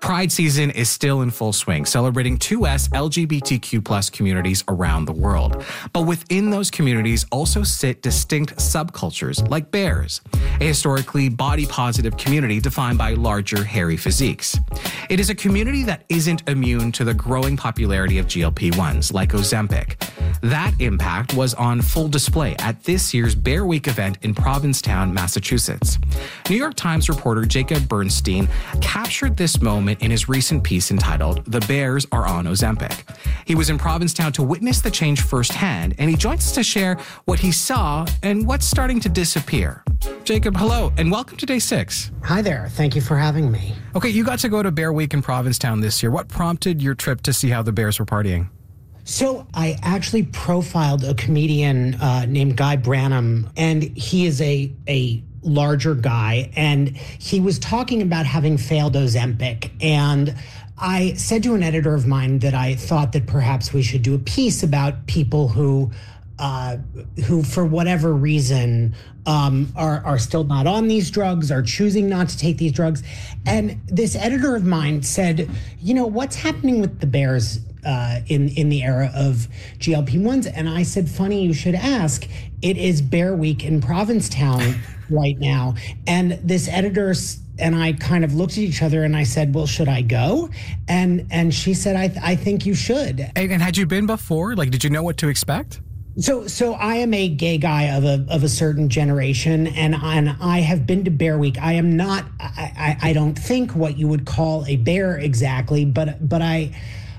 Pride season is still in full swing, celebrating 2S LGBTQ plus communities around the world. But within those communities also sit distinct subcultures like bears, a historically body-positive community defined by larger, hairy physiques. It is a community that isn't immune to the growing popularity of GLP-1s like Ozempic. That impact was on full display at this year's Bear Week event in Provincetown, Massachusetts. New York Times reporter Jacob Bernstein captured this moment in his recent piece entitled "The Bears Are on Ozempic." He was in Provincetown to witness the change firsthand, and he joins us to share what he saw and what's starting to disappear. Jacob, hello, and welcome to Day 6. Hi there. Thank you for having me. Okay, you got to go to Bear Week in Provincetown this year. What prompted your trip to see how the Bears were partying? So I actually profiled a comedian named Guy Branum, and he is a larger guy, and he was talking about having failed Ozempic. And I said to an editor of mine that I thought that perhaps we should do a piece about people who for whatever reason are still not on these drugs, are choosing not to take these drugs. And this editor of mine said, you know, what's happening with the Bears in the era of GLP-1s? And I said, funny you should ask. It is Bear Week in Provincetown right now. And this editor and I kind of looked at each other and I said, well, should I go? And she said, I think you should. And had you been before? Like, did you know what to expect? So I am a gay guy of a certain generation, and I have been to Bear Week. I am not, I don't think what you would call a bear exactly, but I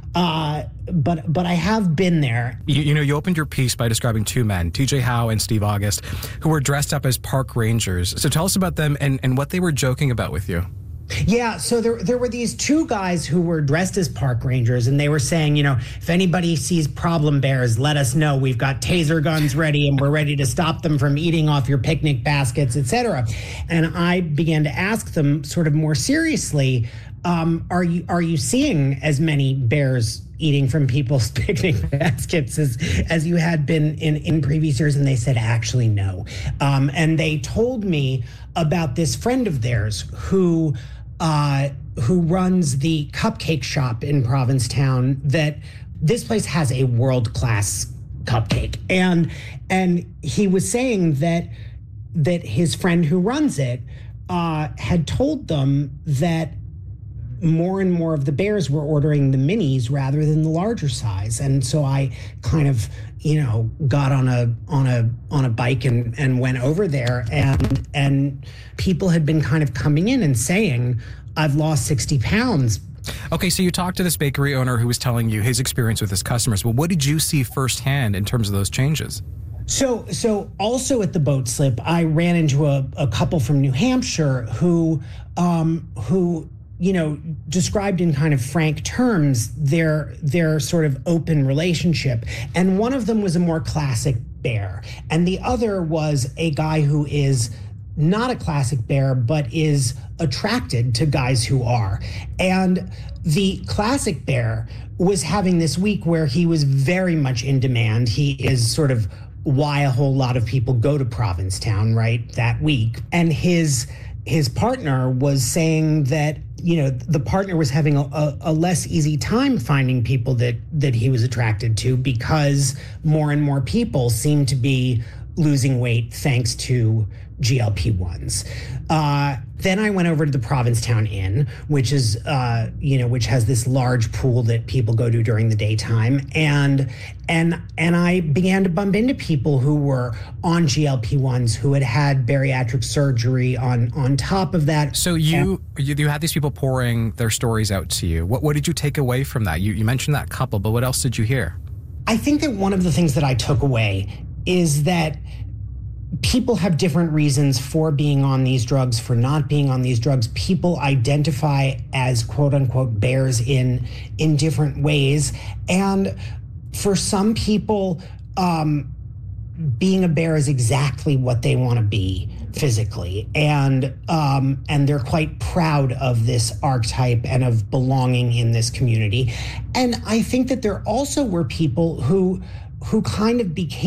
have been there. You know, you opened your piece by describing two men, TJ Howe and Steve August, who were dressed up as park rangers. So tell us about them and what they were joking about with you. Yeah, so there were these two guys who were dressed as park rangers, and they were saying, you know, if anybody sees problem bears, let us know. We've got taser guns ready, and we're ready to stop them from eating off your picnic baskets, etc. And I began to ask them sort of more seriously, are you seeing as many bears eating from people's picnic baskets as you had been in previous years? And they said, actually, no. And they told me about this friend of theirs who runs the cupcake shop in Provincetown. That this place has a world-class cupcake. And he was saying that his friend who runs it had told them that more and more of the bears were ordering the minis rather than the larger size. And so I kind of, you know, got on a bike and went over there, and people had been kind of coming in and saying, I've lost 60 pounds. Okay, so you talked to this bakery owner who was telling you his experience with his customers. Well, what did you see firsthand in terms of those changes? So also at the boat slip, I ran into a couple from New Hampshire who you know, described in kind of frank terms their sort of open relationship. And one of them was a more classic bear. And the other was a guy who is not a classic bear, but is attracted to guys who are. And the classic bear was having this week where he was very much in demand. He is sort of why a whole lot of people go to Provincetown, right, that week. And his partner was saying that, you know, the partner was having a less easy time finding people that he was attracted to, because more and more people seem to be losing weight thanks to GLP-1s. Then I went over to the Provincetown Inn, which is, which has this large pool that people go to during the daytime. And I began to bump into people who were on GLP-1s, who had bariatric surgery on top of that. So you had these people pouring their stories out to you. What did you take away from that? You mentioned that couple, but what else did you hear? I think that one of the things that I took away is that people have different reasons for being on these drugs, for not being on these drugs. People identify as quote unquote bears in different ways. And for some people, being a bear is exactly what they want to be physically. And they're quite proud of this archetype and of belonging in this community. And I think that there also were people who kind of became